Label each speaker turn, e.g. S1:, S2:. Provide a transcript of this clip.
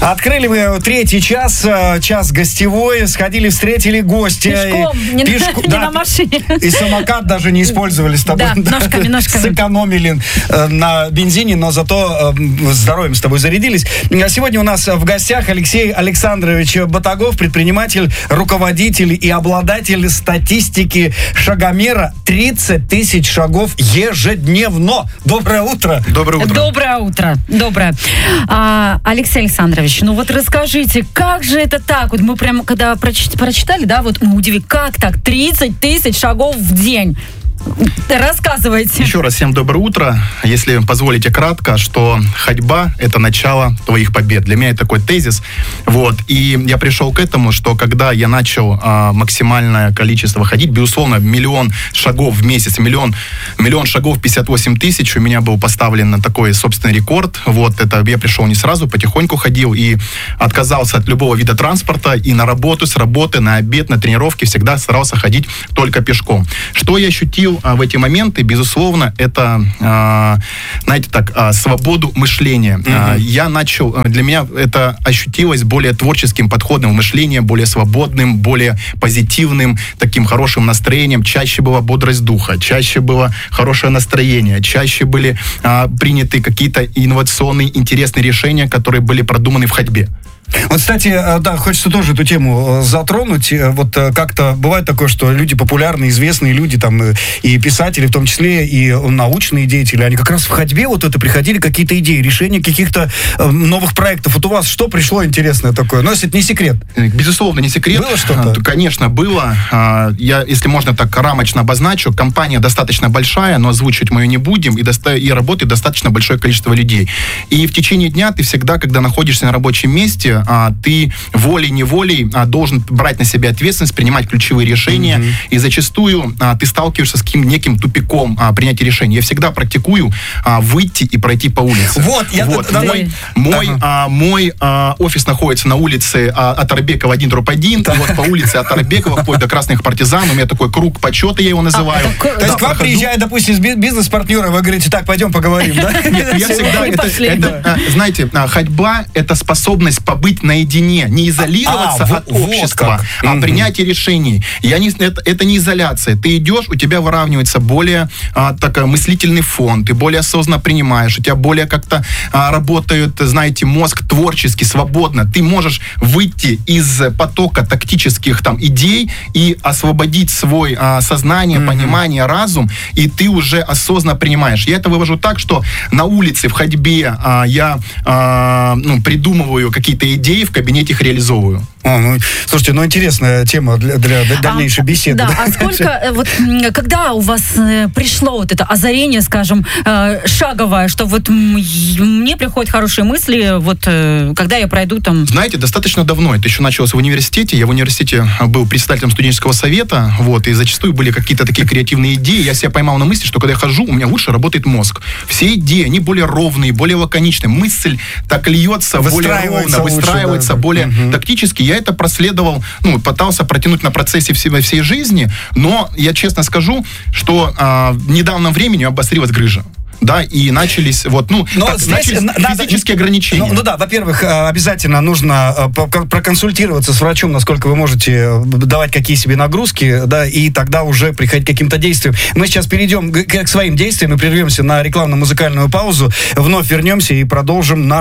S1: Открыли мы третий час, час гостевой, сходили, встретили гостя.
S2: Пешком, не на машине.
S1: И самокат даже не использовали с тобой.
S2: Да, ножками.
S1: Сэкономили на бензине, но зато здоровьем с тобой зарядились. Сегодня у нас в гостях Алексей Александрович Батагов, предприниматель, руководитель и обладатель статистики шагомера 30 тысяч шагов ежедневно. Доброе утро.
S2: Доброе утро. Доброе. Алексей Александрович, ну вот расскажите, как же это так? Вот мы прямо, когда прочитали, да, вот мы удивились, как так? 30 тысяч шагов в день. Рассказывайте.
S3: Еще раз всем доброе утро. Если позволите кратко, что ходьба – это начало твоих побед. Для меня это такой тезис. Вот. И я пришел к этому, что когда я начал максимальное количество ходить, безусловно, 1 миллион шагов в месяц, миллион шагов 58 тысяч, у меня был поставлен на такой собственный рекорд. Вот. Это я пришел не сразу, потихоньку ходил и отказался от любого вида транспорта. И на работу, с работы, на обед, на тренировки всегда старался ходить только пешком. Что я ощутил в эти моменты, безусловно, это, знаете так, свободу мышления. Я начал, для меня это ощутилось более творческим подходом в мышлении, более свободным, более позитивным, таким хорошим настроением. Чаще была бодрость духа, чаще было хорошее настроение, чаще были приняты какие-то инновационные, интересные решения, которые были продуманы в ходьбе.
S1: Вот, кстати, да, хочется тоже эту тему затронуть. Вот как-то бывает такое, что люди популярные, известные люди, там, и писатели, в том числе, и научные деятели, они как раз в ходьбе вот это приходили, какие-то идеи, решения каких-то новых проектов. Вот у вас что пришло интересное такое? Ну, если это не секрет.
S3: Безусловно, не секрет.
S1: Было что-то?
S3: Конечно, было. Я, если можно так рамочно обозначу, компания достаточно большая, но озвучивать мы ее не будем, и работает достаточно большое количество людей. И в течение дня ты всегда, когда находишься на рабочем месте, ты волей-неволей должен брать на себя ответственность, принимать ключевые решения, и зачастую ты сталкиваешься с неким тупиком принятия решений. Я всегда практикую выйти и пройти по улице. Мой офис находится на улице Атарбекова 1/1, вот по улице Атарбекова вплоть до Красных Партизан, у меня такой круг почета, я его называю.
S1: То есть к вам приезжает, допустим, бизнес-партнеры, вы говорите, так, пойдем поговорим, да?
S3: Нет, я всегда, знаете, ходьба — это способность побыть наедине, не изолироваться от общества, а принятие решений. Это не изоляция. Ты идешь, у тебя выравнивается более мыслительный фон, ты более осознанно принимаешь, у тебя более как-то работает, знаете, мозг творчески, свободно. Ты можешь выйти из потока тактических идей и освободить свой сознание, понимание, разум, и ты уже осознанно принимаешь. Я это вывожу так, что на улице, в ходьбе я придумываю какие-то идеи, в кабинете их реализовываю.
S1: Слушайте, интересная тема для дальнейшей беседы.
S2: Да, а сколько, вот, когда у вас пришло вот это озарение, скажем, шаговое, что вот мне приходят хорошие мысли, вот, когда я пройду там...
S3: Знаете, достаточно давно, это еще началось в университете, я в университете был председателем студенческого совета, вот, и зачастую были какие-то такие креативные идеи, я себя поймал на мысли, что когда я хожу, у меня лучше работает мозг. Все идеи, они более ровные, более лаконичные, мысль так льется более ровно, выстраивается более тактически. Я это проследовал, пытался протянуть на процессе всей жизни, но я честно скажу, что в недавнем времени обострилась грыжа. Да, и начались физические ограничения.
S1: Во-первых, обязательно нужно проконсультироваться с врачом, насколько вы можете давать какие себе нагрузки, да, и тогда уже приходить к каким-то действиям. Мы сейчас перейдем к своим действиям и прервемся на рекламно-музыкальную паузу, вновь вернемся и продолжим наш